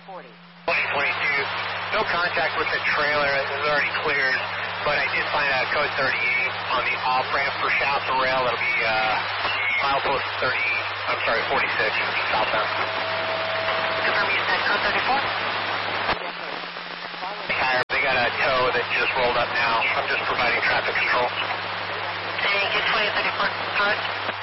2022, no contact with the trailer. It was already cleared, but I did find a code 38 on the off-ramp for shaft and rail. That'll be milepost 46 southbound. Confirm you said code 34? They got a tow that just rolled up now. I'm just providing traffic control. Thank you, 2034. Correct.